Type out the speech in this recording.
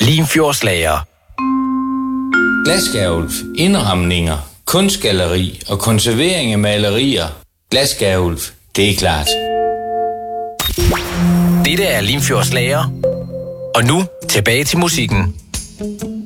Limfjordslager. Glasgavl, indramninger, kunstgalleri og konservering af malerier. Glasgavl, det er klart. Dette er Limfjordslager. Og nu tilbage til musikken.